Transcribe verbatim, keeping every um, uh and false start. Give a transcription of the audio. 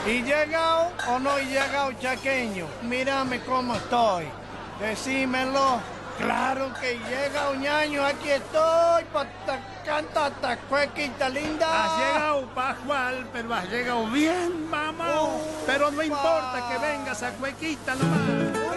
¿Y llegado o no he llegado, chaqueño? Mírame cómo estoy. Decímelo. Claro que llega, ñaño, aquí estoy, para cantar esta cuequita linda. Has llegado, Pascual, pero has llegado bien, mamá. Ufa. Pero no importa que vengas a cuequita nomás.